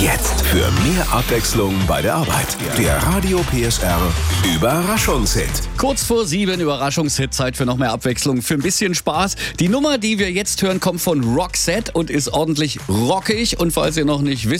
Jetzt für mehr Abwechslung bei der Arbeit. Der Radio PSR Überraschungshit. Kurz vor 7 Überraschungshit, Zeit für noch mehr Abwechslung, für ein bisschen Spaß. Die Nummer, die wir jetzt hören, kommt von Roxette und ist ordentlich rockig. Und falls ihr noch nicht wisst,